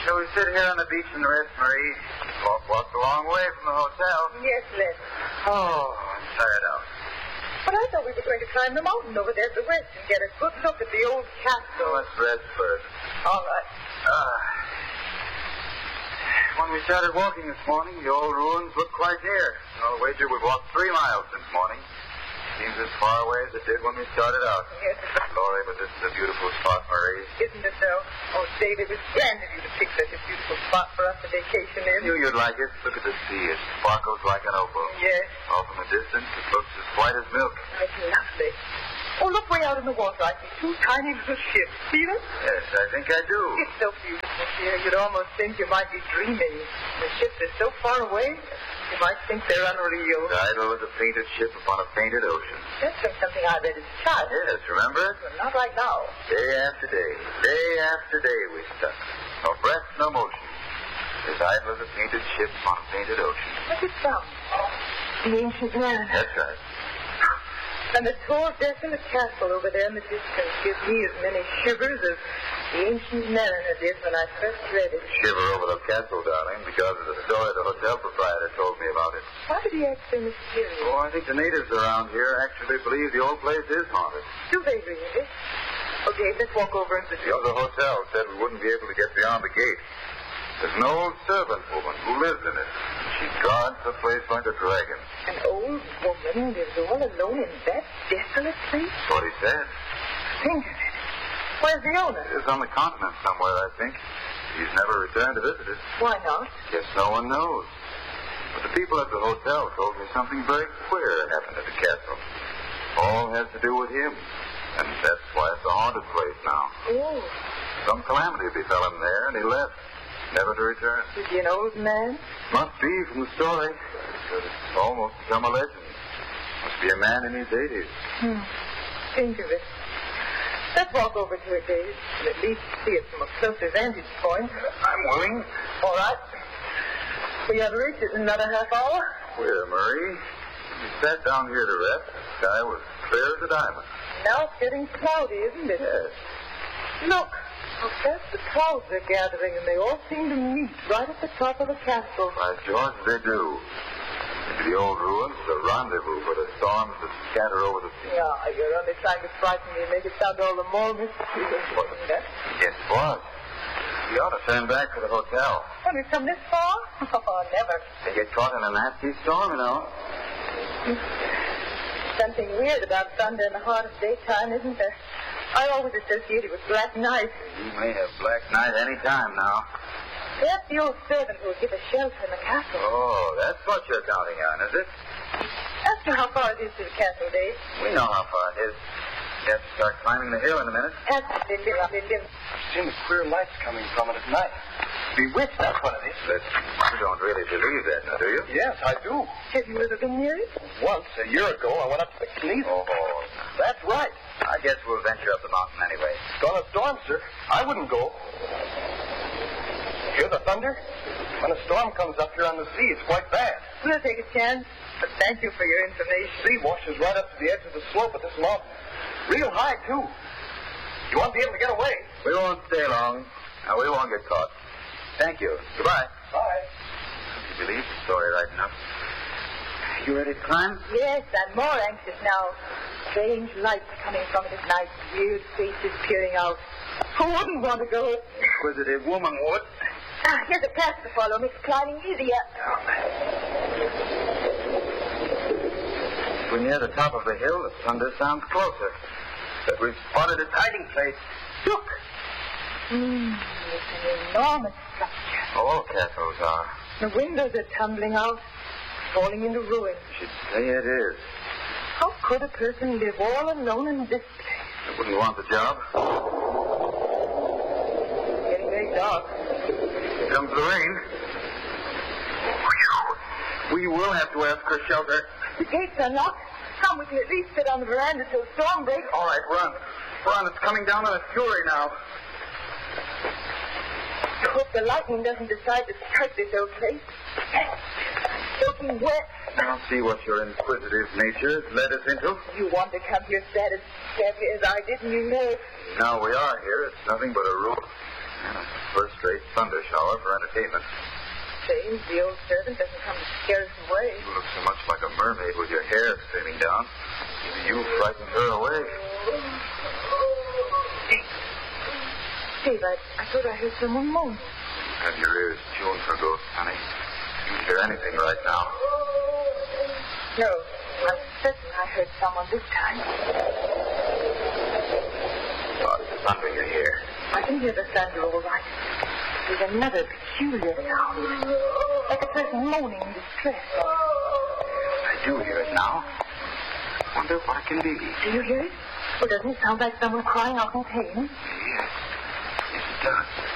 Shall we sit here on the beach and rest, Marie? Walked a long way from the hotel. Yes, let's. Oh, I'm tired out. But I thought we were going to climb the mountain over there at the west and get a good look at the old castle. Let's rest first. All right. When we started walking this morning, the old ruins looked quite near. I'll wager we've walked 3 miles since morning. Seems as far away as it did when we started out. Yes. Lori, but this is a beautiful spot, Marie. Isn't it, though? Oh, Dave, it was grand of you to pick such a beautiful spot for us to vacation in. I knew you'd like it. Look at the sea. It sparkles like an opal. Yes. Off in the distance, it looks as white as milk. It's lovely. Oh, look way out in the water. I see 2 tiny little ships. See them? Yes, I think I do. It's so beautiful here. You'd almost think you might be dreaming. The ships are so far away, you might think they're unreal. The idol is a painted ship upon a painted ocean. That's from something I read as a child. Yes, remember it? Well, not right now. Day after day we stuck. No breath, no motion. This idol is a painted ship upon a painted ocean. What's it from? The ancient land. That's right. And the tall, desolate castle over there in the distance gives me as many shivers as the ancient mariner did when I first read it. Shiver over the castle, darling, because of the story the hotel proprietor told me about it. Why did he act so mysterious? Oh, I think the natives around here actually believe the old place is haunted. Do they really? Okay, let's walk over and The other hotel said we wouldn't be able to get beyond the gate. There's an old servant woman who lives in it. She guards the place like a dragon. An old woman lives all alone in that desolate place? That's what he said. Think of it. Where's the owner? It is on the continent somewhere, I think. He's never returned to visit it. Why not? Guess no one knows. But the people at the hotel told me something very queer happened at the castle. All has to do with him. And that's why it's a haunted place now. Oh. Some calamity befell him there, and he left. Never to return. Is he an old man? Must be from the story. But it's almost become a legend. Must be a man in his 80s. Think of it. Let's walk over to it, Dave, and at least see it from a closer vantage point. I'm willing. All right. We have reached it in another half hour. Queer, Marie. We sat down here to rest. The sky was clear as a diamond. Now it's getting cloudy, isn't it? Yes. Look. How fast the clouds are gathering, and they all seem to meet right at the top of the castle. By George, they do. Maybe the old ruins is a rendezvous for the storms that scatter over the sea. Yeah, you're only trying to frighten me and make it sound all the more mysterious, wasn't that? Yes, it was. We ought to turn back to the hotel. When we've come this far? Oh, never. They get caught in a nasty storm, you know. Something weird about thunder in the heart of daytime, isn't there? I always associate it with black night. You may have black night any time now. That's the old servant who will give us shelter in the castle. Oh, that's what you're counting on, is it? Ask her how far it is to the castle, Dave. We know how far it is. You have to start climbing the hill in a minute. Ask her, Lily. I've seen the queer lights coming from it at night. Bewitched, that's what it is. You don't really believe that, now, do you? Yes, I do. Have you ever been near it? Once, a year ago, I went up to the Knievel. Oh, That's right. I guess we'll venture up the mountain anyway. It's gonna storm, sir. I wouldn't go. Hear the thunder? When a storm comes up here on the sea, it's quite bad. We'll take a chance, but thank you for your information. The sea washes right up to the edge of the slope of this mountain. Real high, too. You won't be able to get away. We won't stay long. Now, we won't get caught. Thank you. Goodbye. Bye. You believe the story right enough. You ready to climb? Yes, I'm more anxious now. Strange lights coming from it at night, weird faces peering out. Who wouldn't want to go? Inquisitive woman would. Here's a path to follow. Makes climbing easier. We're near the top of the hill. The thunder sounds closer. But we've spotted its hiding place. Look. It's an enormous structure. All castles are. The windows are tumbling out, falling into ruin. I should say it is. How could a person live all alone in this place? I wouldn't want the job. It's getting very dark. Here comes the rain. We will have to ask for shelter. The gates are locked. Come, we can at least sit on the veranda till storm breaks. All right, run. Run. It's coming down on a fury now. I hope the lightning doesn't decide to strike this old place. Soaking wet. I don't see what your inquisitive nature has led us into. You want to come here sad as I did, and you know it. Now we are here. It's nothing but a roof and a First-rate thunder shower for entertainment. James, the old servant, doesn't come to scare us away. You look so much like a mermaid with your hair streaming down. Maybe you frightened her away. Hey, Steve, I thought I heard someone moaning. Have your ears tuned for ghosts, honey. You can hear anything right now. No, I'm certain I heard someone this time. Oh, it's the thunder you hear. I can hear the thunder all right. There's another peculiar sound, like a person moaning in distress. I do hear it now. Wonder what it can be. Do you hear it? Well, doesn't it sound like someone crying out in pain? Yes. Yes, it does.